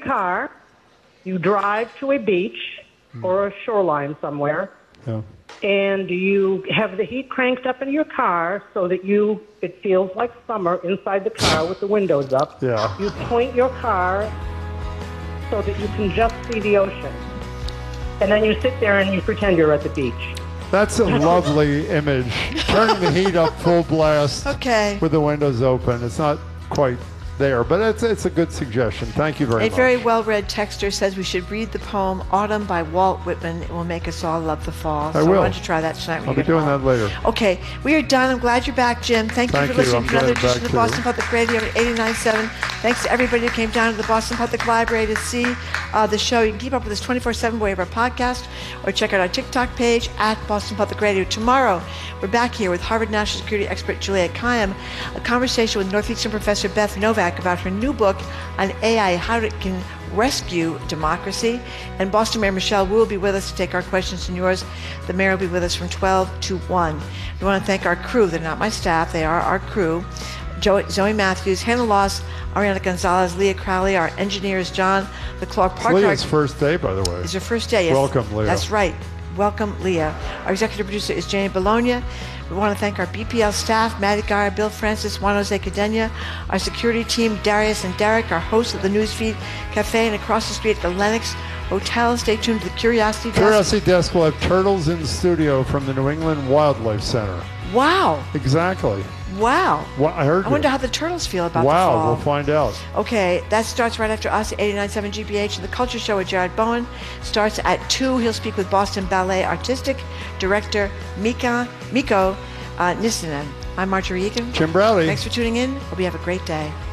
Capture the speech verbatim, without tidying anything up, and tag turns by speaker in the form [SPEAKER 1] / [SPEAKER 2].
[SPEAKER 1] car, you drive to a beach or a shoreline somewhere,
[SPEAKER 2] Yeah.
[SPEAKER 1] and you have the heat cranked up in your car so that you it feels like summer inside the car with the windows up.
[SPEAKER 2] Yeah.
[SPEAKER 1] You point your car so that you can just see the ocean. And then you sit there and you pretend you're at the beach.
[SPEAKER 2] That's a lovely image. Turning the heat up full blast
[SPEAKER 3] Okay.
[SPEAKER 2] with the windows open. It's not quite there, but it's it's a good suggestion. Thank you very
[SPEAKER 3] A
[SPEAKER 2] much.
[SPEAKER 3] very well-read texter says we should read the poem Autumn by Walt Whitman. It will make us all love the fall.
[SPEAKER 2] I
[SPEAKER 3] so
[SPEAKER 2] will.
[SPEAKER 3] why don't you try that tonight when
[SPEAKER 2] I'll
[SPEAKER 3] you
[SPEAKER 2] be
[SPEAKER 3] get
[SPEAKER 2] doing
[SPEAKER 3] home.
[SPEAKER 2] that later.
[SPEAKER 3] Okay, we are done. I'm glad you're back, Jim. Thank,
[SPEAKER 2] Thank
[SPEAKER 3] you for
[SPEAKER 2] you.
[SPEAKER 3] listening
[SPEAKER 2] I'm
[SPEAKER 3] to another
[SPEAKER 2] glad
[SPEAKER 3] edition
[SPEAKER 2] back
[SPEAKER 3] of
[SPEAKER 2] too.
[SPEAKER 3] Boston Public Radio at eighty-nine point seven. Thanks to everybody who came down to the Boston Public Library to see uh, the show. You can keep up with us twenty-four seven by way of our podcast or check out our TikTok page at Boston Public Radio. Tomorrow, we're back here with Harvard National Security expert Juliet Kayyem, a conversation with Northeastern professor Beth Novak about her new book on A I, how it can rescue democracy. And Boston Mayor Michelle Wu will be with us to take our questions and yours. The mayor will be with us from twelve to one. We want to thank our crew. They're not my staff. They are our crew. Joey, Zoe Matthews, Hannah Loss, Ariana Gonzalez, Leah Crowley. Our engineers, John the Clark
[SPEAKER 2] It's
[SPEAKER 3] Park.
[SPEAKER 2] Leah's first day, by the way.
[SPEAKER 3] It's her first day. Yes.
[SPEAKER 2] Welcome, Leah.
[SPEAKER 3] That's right. Welcome, Leah. Our executive producer is Jane Bologna. We want to thank our B P L staff, Maddie Gara, Bill Francis, Juan Jose Cadena, our security team, Darius and Derek, our hosts of the Newsfeed Cafe, and across the street at the Lennox Hotel. Stay tuned to the Curiosity Desk.
[SPEAKER 2] Curiosity Desk will have turtles in the studio from the New England Wildlife Center.
[SPEAKER 3] Wow.
[SPEAKER 2] Exactly.
[SPEAKER 3] Wow.
[SPEAKER 2] Well, I heard
[SPEAKER 3] I wonder
[SPEAKER 2] you.
[SPEAKER 3] how the turtles feel about
[SPEAKER 2] Wow,
[SPEAKER 3] the fall.
[SPEAKER 2] we'll find out.
[SPEAKER 3] Okay, that starts right after us at eighty-nine point seven G B H. And the Culture Show with Jared Bowen starts at two. He'll speak with Boston Ballet Artistic Director Mika, Miko uh, Nissinen. I'm Marjorie Egan.
[SPEAKER 2] Jim Browdy.
[SPEAKER 3] Thanks for tuning in. Hope you have a great day.